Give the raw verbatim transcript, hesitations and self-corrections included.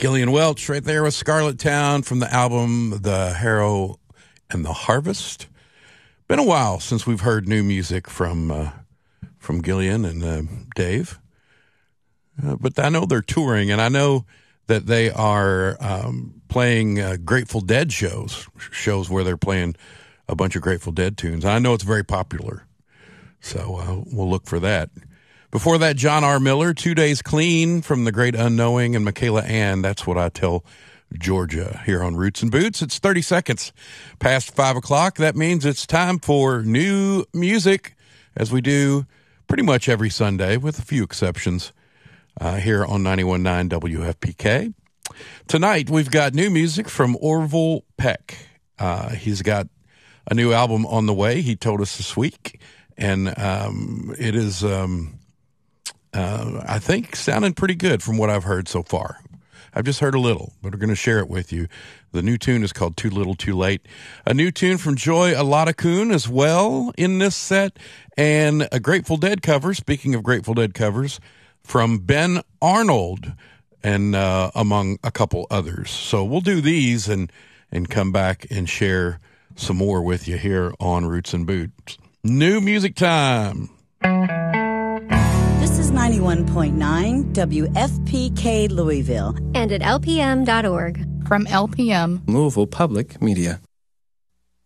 Gillian Welch right there with Scarlet Town from the album The Harrow and the Harvest. Been a while since we've heard new music from uh, from Gillian and uh, Dave. Uh, but I know they're touring, and I know that they are um, playing uh, Grateful Dead shows, shows where they're playing a bunch of Grateful Dead tunes. I know it's very popular, so uh, we'll look for that. Before that, John R. Miller, Two Days Clean from The Great Unknowing, and Michaela Ann, That's What I Tell Georgia, here on Roots and Boots. It's thirty seconds past five o'clock. That means it's time for new music, as we do pretty much every Sunday, with a few exceptions, uh, here on ninety-one point nine W F P K. Tonight, we've got new music from Orville Peck. Uh, he's got a new album on the way, he told us this week, and um, it is, um, uh, I think, sounding pretty good from what I've heard so far. I've just heard a little, but we're going to share it with you. The new tune is called Too Little Too Late. A new tune from Joy Aladakun as well in this set, and a Grateful Dead cover, speaking of Grateful Dead covers, from Ben Arnold, and uh, among a couple others. So we'll do these and, and come back and share some more with you here on Roots and Boots. New music time. This is ninety-one point nine W F P K Louisville. And at L P M dot org. From L P M, Louisville Public Media.